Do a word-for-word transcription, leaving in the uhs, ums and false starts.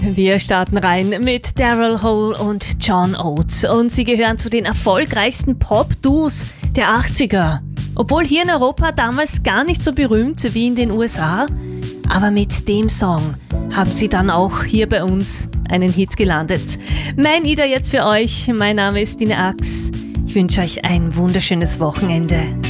Wir starten rein mit Daryl Hall und John Oates und sie gehören zu den erfolgreichsten Pop-Duos der achtziger. Obwohl hier in Europa damals gar nicht so berühmt wie in den U S A, aber mit dem Song haben sie dann auch hier bei uns einen Hit gelandet. Mein Ida jetzt für euch, mein Name ist Dina Ax. Ich wünsche euch ein wunderschönes Wochenende.